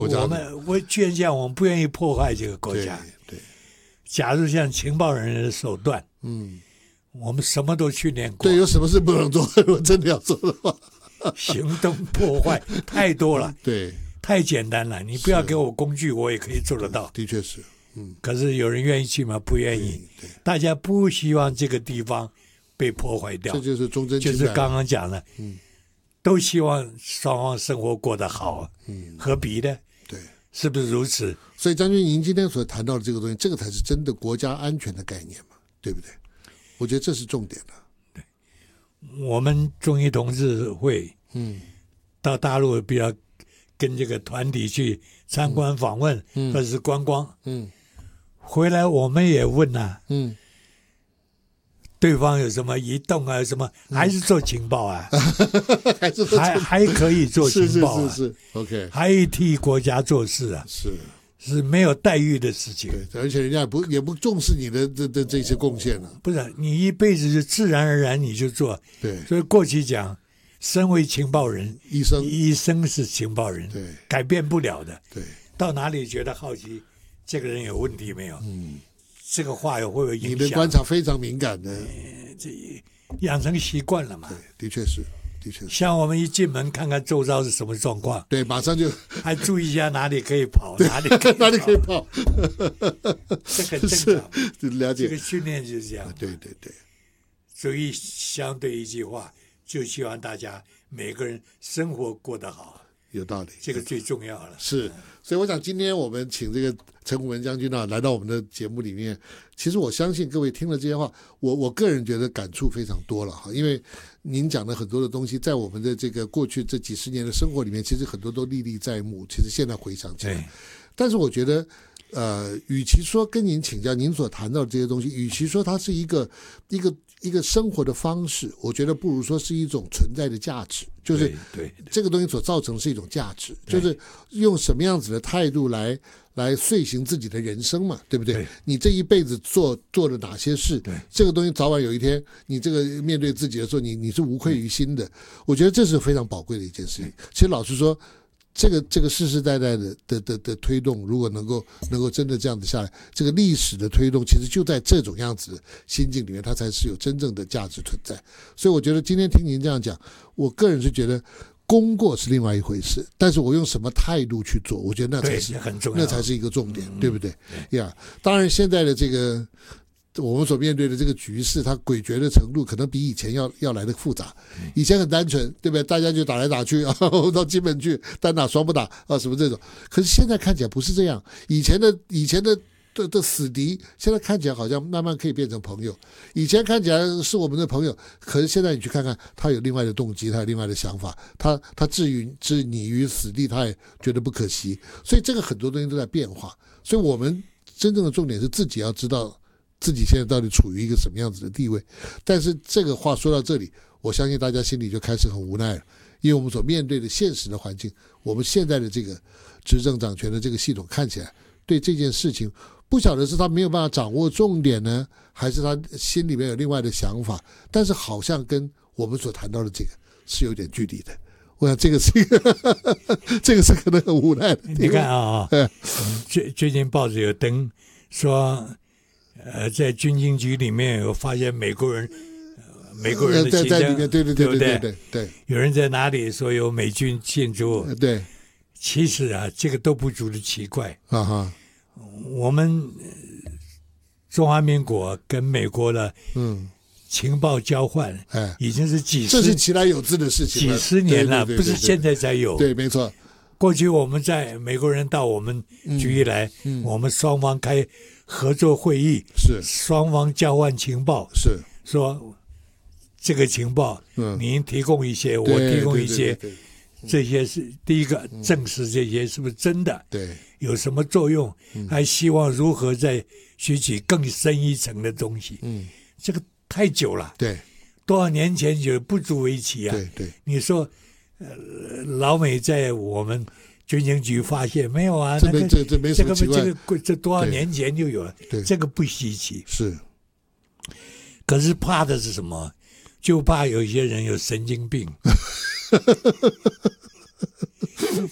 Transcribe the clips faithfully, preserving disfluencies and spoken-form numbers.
国家的。我们我居然讲我们不愿意破坏这个国家。 对，对假如像情报人员的手段， 嗯， 我们什么都训练过。 对，有什么事不能做？如果真的要做的话， 行动破坏太多了。 对， 太简单了。你不要给我工具，我也可以做得到。 的确是。嗯， 可是有人愿意去吗？不愿意。大家不希望这个地方被破坏掉。 这就是忠贞情感。 就是刚刚讲的， 嗯， 都希望双方生活过得好， 嗯， 何必呢？ 对， 是不是如此？ 所以将军，您今天所谈到的这个东西，这个才是真的国家安全的概念嘛，对不对？我觉得这是重点的。 对，我们中医同志会， 嗯， 到大陆比较跟这个团体去参观访问， 嗯， 或者是观光， 嗯， 回来我们也问啊， 嗯。 对方有什么移动啊？什么还是做情报啊？ 还是还还可以做情报啊？ 是是是是 ，OK， 还替国家做事啊？ 是是没有待遇的事情。 对，而且人家也不也不重视你的这这这些贡献了。 不是你一辈子就自然而然你就做。 对， 所以过去讲，身为情报人， 医生医生是情报人， 对， 改变不了的。 对， 到哪里觉得好奇，这个人有问题没有？嗯。这个话有会不会影响？ 你的观察非常敏感的， 呃、这养成习惯了嘛？ 对，的确是，的确是。 像我们一进门看看周遭是什么状况， 对，马上就还注意一下哪里可以跑，哪里可以哪里可以跑， 这很正常。 了解， 这个训练就是这样。 对对对。 所以相对一句话，就希望大家每个人生活过得好。 有道理， 这个最重要了。 是，所以我想今天我们请这个陈虎文将军啊来到我们的节目里面，其实我相信各位听了这些话，我我个人觉得感触非常多了哈，因为您讲的很多的东西，在我们的这个过去这几十年的生活里面，其实很多都历历在目。其实现在回想起来，但是我觉得，呃，与其说跟您请教您所谈到的这些东西，与其说它是一个一个一个生活的方式，我觉得不如说是一种存在的价值。就是这个东西所造成的是一种价值，就是用什么样子的态度来来遂行自己的人生嘛，对不对？ 对， 你这一辈子做做了哪些事？ 对， 这个东西早晚有一天，你这个面对自己的时候，你你是无愧于心的。我觉得这是非常宝贵的一件事情。其实老实说，这个这个世世代代的的的的推动，如果能够能够真的这样子下来，这个历史的推动，其实就在这种样子的心境里面，它才是有真正的价值存在。所以我觉得今天听您这样讲，我个人是觉得功过是另外一回事，但是我用什么态度去做，我觉得那才是很重要， 那才是一个重点， 嗯、 对不对？呀、yeah, 当然现在的这个我们所面对的这个局势，它诡谲的程度可能比以前要要来的复杂。以前很单纯，对不对？大家就打来打去，然后到基本去单打双不打啊，什么这种。可是现在看起来不是这样，以前的以前的的的死敌，现在看起来好像慢慢可以变成朋友。以前看起来是我们的朋友，可是现在你去看看，他有另外的动机，他有另外的想法，他他置于置你于死地，他也觉得不可惜。所以这个很多东西都在变化。所以我们真正的重点是自己要知道自己现在到底处于一个什么样子的地位。但是这个话说到这里，我相信大家心里就开始很无奈了，因为我们所面对的现实的环境，我们现在的这个执政掌权的这个系统看起来对这件事情，不晓得是他没有办法掌握重点呢，还是他心里面有另外的想法，但是好像跟我们所谈到的这个是有点距离的。我想这个是一个这个是可能很无奈的。 你看啊、哦，最最近报纸有登说，呃，在军情局里面有发现美国人，呃、美国人的在在里面，对对对对对对对， 有人在哪里说有美军进驻？ 对， 其实啊，这个都不足的奇怪啊哈。 我们中华民国跟美国的嗯情报交换，哎，已经是几十， 这是其来有之的事情， 几十年了， 对对对对对， 不是现在才有。 对，没错。 过去我们在美国人到我们局来，嗯嗯、我们双方开合作会议， 是双方交换情报， 是说这个情报，嗯，您提供一些，我提供一些， 对对对对， 这些是第一个证实这些是不是真的， 对， 有什么作用，还希望如何再学取更深一层的东西，嗯，这个太久了， 对， 多少年前就不足为奇啊， 对对， 你说。呃，老美在我们军情局发现没有啊？ 这个这这没什么奇怪， 这个这多少年前就有了，这个不稀奇。 是， 可是怕的是什么？就怕有些人有神经病。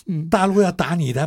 嗯大陆要打你，他